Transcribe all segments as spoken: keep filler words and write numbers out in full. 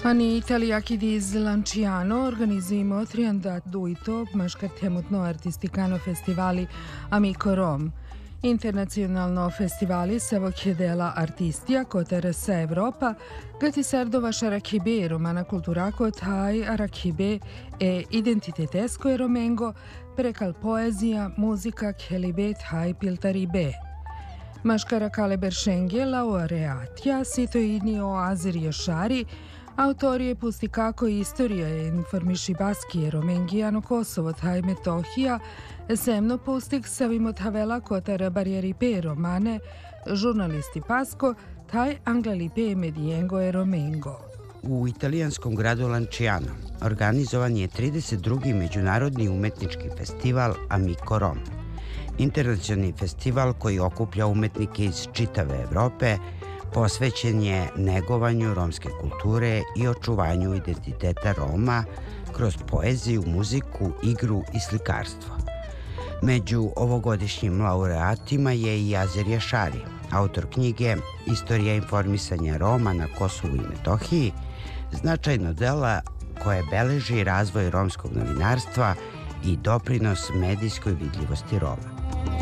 Ani Italiakidis Lanciano organizujemo triandaduito maškartemutno artisticano festivali Amico Rom. Internacionalno festivali se vochiedela artistia coteresa Europa, gati serdova Arachibe, romana culturaco tai Arachibe e identitetesco e romengo, precal poezia, musica, chelibe tai piltaribe. Maškara kale beršenge laureatja, sitoidni o Azir Šari, autorije pusti kako istorija je informiši Baskije, Romengijano, Kosovo, taj Metohija, semno pustik savimo tavela kotara barijeripe romane, žurnalisti Pasko, taj anglalipe medijengo e romengo. U italijanskom gradu Lanciano organizovan je trideset drugi međunarodni umetnički festival Amico Rom. Internacionalni festival koji okuplja umetnike iz čitave Evrope, posvećen je negovanju romske kulture i očuvanju identiteta Roma kroz poeziju, muziku, igru i slikarstvo. Među ovogodišnjim laureatima je i Azir Šari, autor knjige Istorija informisanja Roma na Kosovu i Metohiji, značajno dela koje beleži razvoj romskog novinarstva i doprinos medijskoj vidljivosti Roma.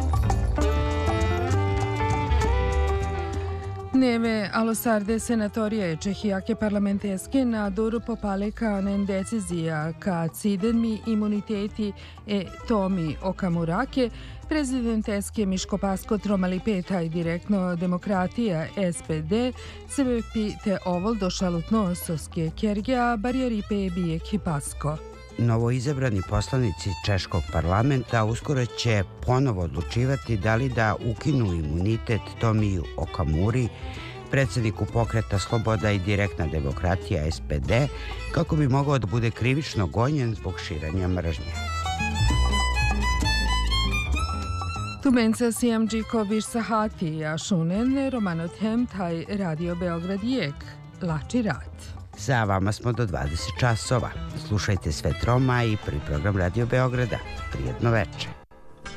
Neve alosarde senatorije Čehijake parlamenteske nadur popaleka nen decizija ka cidenmi imuniteti e Tomi Okamurake, prezidenteske Miško-Pasko Tromalipe i direktno demokratija S P D, sebe te ovol došalutno soske kergea barijeripe bijeki Pasko. Novoizabrani poslanici Češkog parlamenta uskoro će ponovo odlučivati da li da ukinu imunitet Tomiju Okamuri, predsjedniku pokreta Sloboda i direktna demokratija S P D, kako bi mogao da bude krivično gonjen zbog širenja mržnje. Tumenca Sijamđiko Viš Sahati, a šunen Romanotem taj Radio Beograd Jek, Lači rat. Za vama smo do dvadeset časova. Slušajte Svet Roma i prvi program Radio Beograda. Prijetno veče.